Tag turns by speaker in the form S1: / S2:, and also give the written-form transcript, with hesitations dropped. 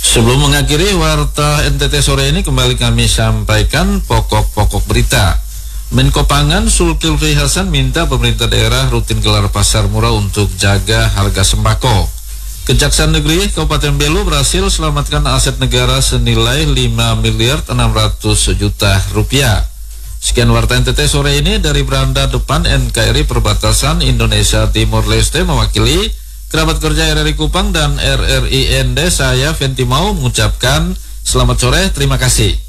S1: Sebelum mengakhiri warta NTT sore ini, kembali kami sampaikan pokok-pokok berita. Menko Pangan Zulkifli Hasan minta pemerintah daerah rutin gelar pasar murah untuk jaga harga sembako. Kejaksaan Negeri Kabupaten Belu berhasil selamatkan aset negara senilai 5 miliar 600 juta rupiah. Sekian warta NTT sore ini dari beranda depan NKRI perbatasan Indonesia Timur Leste, mewakili kerabat kerja RRI Kupang dan RRI Ende, saya Venti Mau mengucapkan selamat sore, terima kasih.